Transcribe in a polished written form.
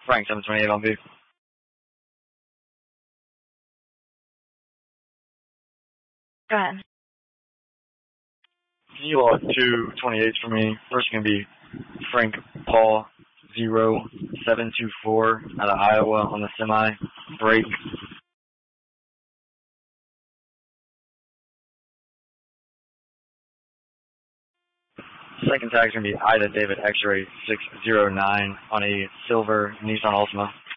Frank 728 on B. Go ahead. Can you log 228s for me? First going to be Frank Paul 0724 out of Iowa on the semi break. Second tag is going to be Ida David X-Ray 609 on a silver Nissan Altima.